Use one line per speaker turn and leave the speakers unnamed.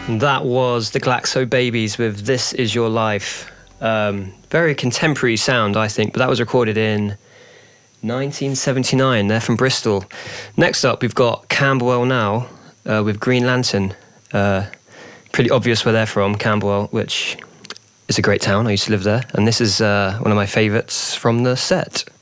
That was the Glaxo Babies with This Is Your Life. Very contemporary sound, I think, but that was recorded in 1979. They're from Bristol. Next up, we've got Camberwell Now with Green Lantern. Pretty obvious where they're from, Camberwell, which is a great town. I used to live there. And this is one of my favourites from the set.